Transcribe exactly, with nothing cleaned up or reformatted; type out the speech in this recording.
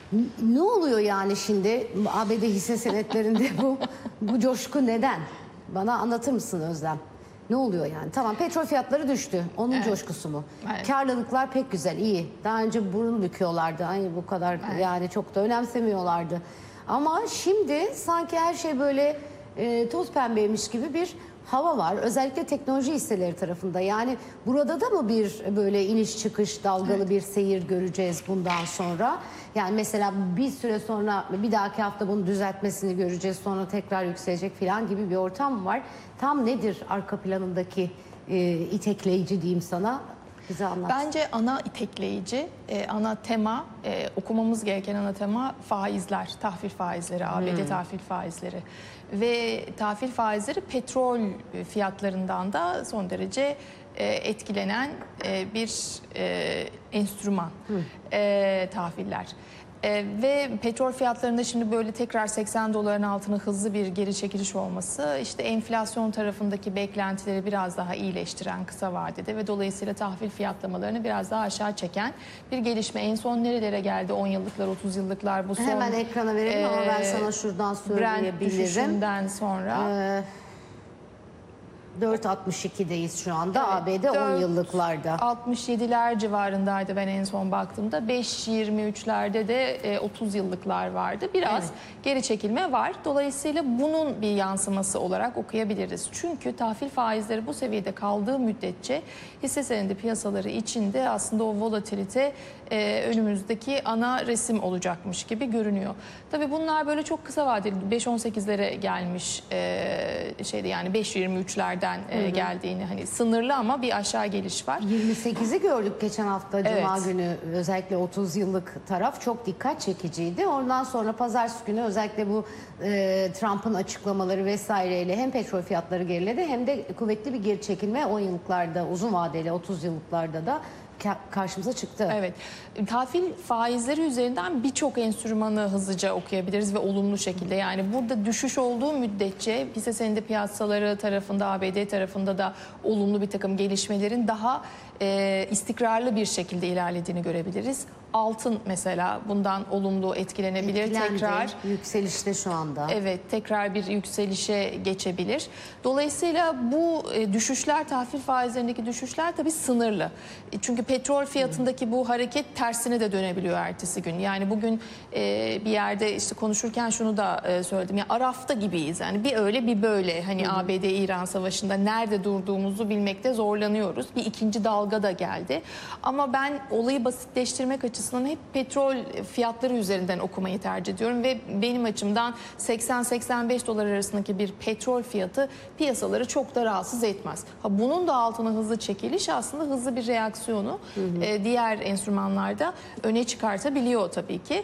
N- Ne oluyor yani şimdi A B D hisse senetlerinde bu bu coşku neden? Bana anlatır mısın Özlem? Ne oluyor yani? Tamam, petrol fiyatları düştü. Onun Evet. coşkusu mu? Evet. Karlılıklar pek güzel, iyi. Daha önce burun büküyorlardı. Ay bu kadar Evet. yani çok da önemsemiyorlardı. Ama şimdi sanki her şey böyle e, toz pembeymiş gibi bir hava var. Özellikle teknoloji hisseleri tarafında. Yani burada da mı bir böyle iniş çıkış dalgalı Evet. bir seyir göreceğiz bundan sonra? Yani mesela bir süre sonra bir dahaki hafta bunu düzeltmesini göreceğiz. Sonra tekrar yükselecek falan gibi bir ortam var. Tam nedir arka planındaki e, itekleyici diyeyim sana? Bize anlat. Bence ana itekleyici, e, ana tema, e, okumamız gereken ana tema faizler, tahvil faizleri, A B D tahvil faizleri. Ve tahvil faizleri petrol fiyatlarından da son derece e, etkilenen e, bir e, enstrüman, e, tahviller. Ee, ve petrol fiyatlarında şimdi böyle tekrar seksen doların altına hızlı bir geri çekiliş olması işte enflasyon tarafındaki beklentileri biraz daha iyileştiren kısa vadede ve dolayısıyla tahvil fiyatlamalarını biraz daha aşağı çeken bir gelişme. En son nerelere geldi? on yıllıklar, otuz yıllıklar bu son. Hemen ekrana verelim ama ben e, sana şuradan Brent söyleyebilirim. düşüşünden sonra. Ee, dört altmış iki'deyiz şu anda, Evet, A B D on dört yıllıklarda. altmış yediler civarındaydı ben en son baktığımda. beş yirmi üç'lerde de e, otuz yıllıklar vardı. Biraz Evet. geri çekilme var. Dolayısıyla bunun bir yansıması olarak okuyabiliriz. Çünkü tahvil faizleri bu seviyede kaldığı müddetçe hisse senedi piyasaları içinde aslında o volatilite e, önümüzdeki ana resim olacakmış gibi görünüyor. Tabii bunlar böyle çok kısa vadeli beş on sekiz'lere gelmiş e, şeydi yani beş yirmi üç'lerden e, geldiğini, hani sınırlı ama bir aşağı geliş var. yirmi sekizi gördük geçen hafta Cuma Evet. günü, özellikle otuz yıllık taraf çok dikkat çekiciydi. Ondan sonra pazartesi günü özellikle bu e, Trump'ın açıklamaları vesaireyle hem petrol fiyatları geriledi hem de kuvvetli bir geri çekilme on yıllıklarda, uzun vadeli otuz yıllıklarda da ka- karşımıza çıktı. Evet. Tahvil faizleri üzerinden birçok enstrümanı hızlıca okuyabiliriz ve olumlu şekilde. Yani burada düşüş olduğu müddetçe hisse senedi piyasaları tarafında, A B D tarafında da olumlu bir takım gelişmelerin daha e, istikrarlı bir şekilde ilerlediğini görebiliriz. Altın mesela bundan olumlu etkilenebilir. Etkilendi, Tekrar yükselişte şu anda. Evet, tekrar bir yükselişe geçebilir. Dolayısıyla bu e, düşüşler, tahvil faizlerindeki düşüşler tabii sınırlı. E, Çünkü petrol fiyatındaki bu hareket tersine de dönebiliyor ertesi gün. Yani bugün e, bir yerde işte konuşurken şunu da e, söyledim. Ya Araf'ta gibiyiz. Yani bir öyle bir böyle. Hani A B D-İran savaşında nerede durduğumuzu bilmekte zorlanıyoruz. Bir ikinci dalga da geldi. Ama ben olayı basitleştirmek açısından hep petrol fiyatları üzerinden okumayı tercih ediyorum ve benim açımdan seksen seksen beş dolar arasındaki bir petrol fiyatı piyasaları çok da rahatsız etmez. Ha, bunun da altına hızlı çekiliş aslında hızlı bir reaksiyonu hı hı. E, diğer enstrümanlarda öne çıkartabiliyor tabii ki.